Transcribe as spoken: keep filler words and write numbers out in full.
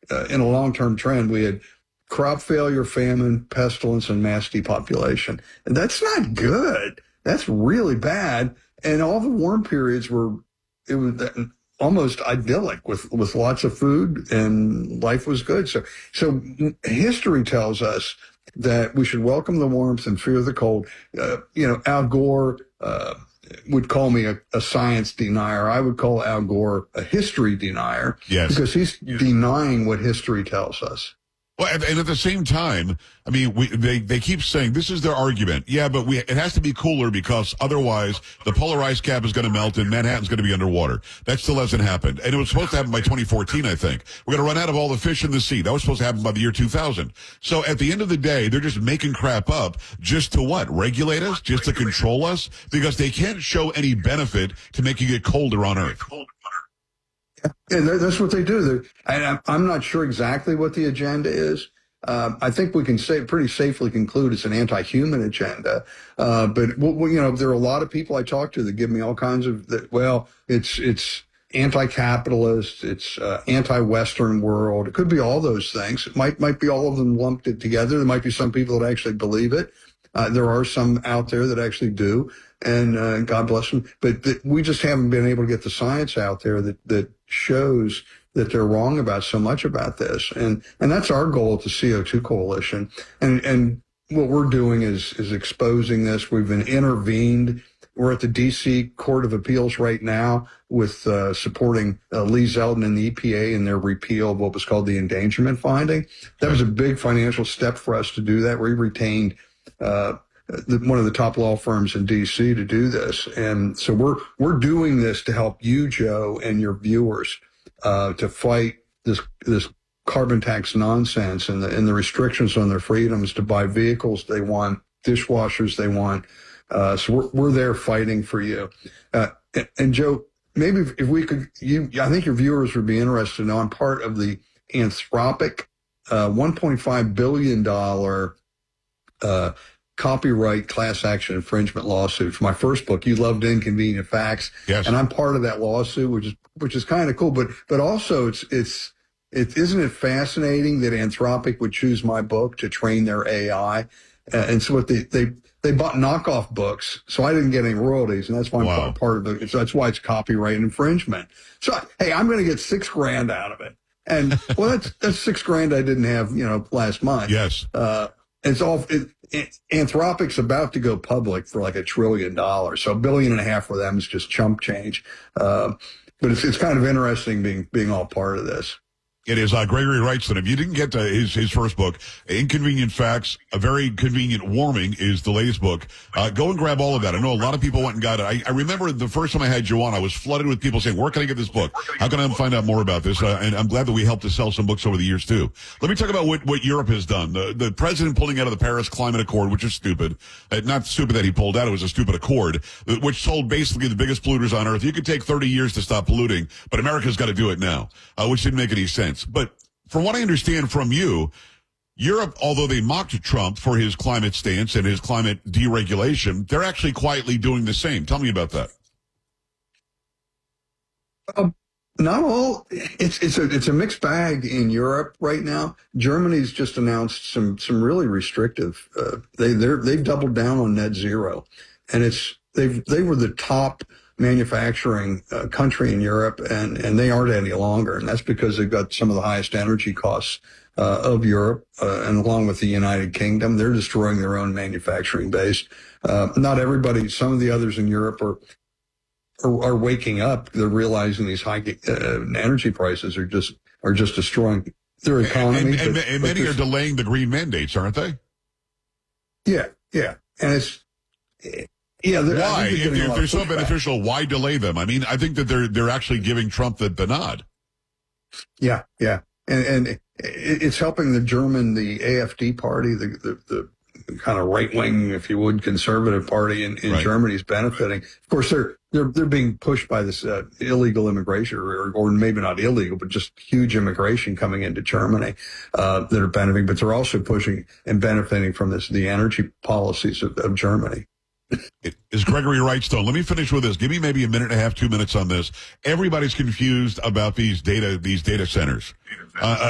uh, in a long-term trend, we had crop failure, famine, pestilence, and mass depopulation. And that's not good. That's really bad. And all the warm periods were, it was almost idyllic with, with lots of food and life was good. So, so history tells us that we should welcome the warmth and fear the cold. Uh, you know, Al Gore uh, would call me a, a science denier. I would call Al Gore a history denier. Yes. Because he's denying what history tells us. Well, and, and at the same time, I mean, we, they, they keep saying this is their argument. Yeah, but we, it has to be cooler because otherwise the polar ice cap is going to melt and Manhattan's going to be underwater. That still hasn't happened. And it was supposed to happen by twenty fourteen, I think. We're going to run out of all the fish in the sea. That was supposed to happen by the year two thousand. So at the end of the day, they're just making crap up just to what? Regulate us? Just to control us? Because they can't show any benefit to making it colder on Earth. Yeah, that's what they do. And I'm not sure exactly what the agenda is. Uh, I think we can say pretty safely conclude it's an anti-human agenda. Uh, but well, you know, there are a lot of people I talk to that give me all kinds of that. Well, it's it's anti-capitalist, it's uh, anti-Western world. It could be all those things. It might might be all of them lumped it together. There might be some people that actually believe it. Uh, there are some out there that actually do, and uh, God bless them. But th- we just haven't been able to get the science out there that that shows that they're wrong about so much about this. And and that's our goal at the C O two Coalition. And and what we're doing is is exposing this. We've been intervened. We're at the D C Court of Appeals right now with uh, supporting uh, Lee Zeldin and the E P A in their repeal of what was called the endangerment finding. That was a big financial step for us to do that. We retained uh, the, one of the top law firms in D C to do this. And so we're we're doing this to help you, Joe, and your viewers uh, to fight this this carbon tax nonsense and the, and the restrictions on their freedoms to buy vehicles they want, dishwashers they want. Uh, so we're, we're there fighting for you. Uh, and, and Joe, maybe if, if we could, you, I think your viewers would be interested to know I'm part of the Anthropic uh, one point five billion dollars uh, copyright class action infringement lawsuit for my first book, You Loved Inconvenient Facts. Yes. And I'm part of that lawsuit, which is, which is kind of cool. But, but also it's, it's, it, isn't it fascinating that Anthropic would choose my book to train their A I? Uh, and so what they, they, they bought knockoff books, so I didn't get any royalties, and that's why I'm Wow. part of it. So that's why it's copyright infringement. So, hey, I'm going to get six grand out of it. And, well, that's, that's six grand I didn't have, you know, last month. Yes. Uh, it's all, it, it, Anthropic's about to go public for like a trillion dollars. So a billion and a half for them is just chump change. Uh, but it's, it's kind of interesting being, being all part of this. It is uh, Gregory Wrightson. If you didn't get to his his first book, Inconvenient Facts, A Very Convenient Warming is the latest book. Uh, go and grab all of that. I know a lot of people went and got it. I, I remember the first time I had you on, I was flooded with people saying, where can I get this book? How can I find out more about this? Uh, and I'm glad that we helped to sell some books over the years, too. Let me talk about what, what Europe has done. The, the president pulling out of the Paris Climate Accord, which is stupid. Uh, not stupid that he pulled out. It was a stupid accord, which told basically the biggest polluters on Earth, you could take thirty years to stop polluting, but America's got to do it now, uh, which didn't make any sense. But from what I understand from you, Europe, although they mocked Trump for his climate stance and his climate deregulation, they're actually quietly doing the same. Tell me about that. Um, not all. It's it's a it's a mixed bag in Europe right now. Germany's just announced some some really restrictive. Uh, they they're they've doubled down on net zero, and it's they've they were the top manufacturing uh, country in Europe, and, and they aren't any longer. And that's because they've got some of the highest energy costs uh, of Europe, uh, and along with the United Kingdom, they're destroying their own manufacturing base. Uh, not everybody, some of the others in Europe are are, are waking up. They're realizing these high uh, energy prices are just are just destroying their economy. And, and, but, and but many are delaying the green mandates, aren't they? Yeah, yeah. And it's... Yeah, why? If they're, they're so beneficial, why delay them? I mean, I think that they're they're actually giving Trump the, the nod. Yeah, yeah, and and it's helping the German, the A F D party, the the, the kind of right wing, if you would, conservative party in, in right. Germany is benefiting. Of course, they're they're they're being pushed by this uh, illegal immigration, or, or maybe not illegal, but just huge immigration coming into Germany uh, that are benefiting. But they're also pushing and benefiting from this the energy policies of, of Germany. It is Gregory Wrightstone. Let me finish with this. Give me maybe a minute and a half, two minutes on this. Everybody's confused about these data, these data centers. Uh,